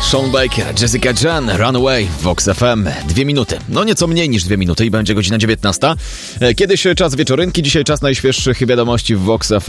Sean Baker, Jessica Jan, Runaway w Vox FM. 2 minuty. No nieco mniej niż 2 minuty i będzie godzina 19. Kiedyś czas wieczorynki, dzisiaj czas najświeższych wiadomości w Vox FM.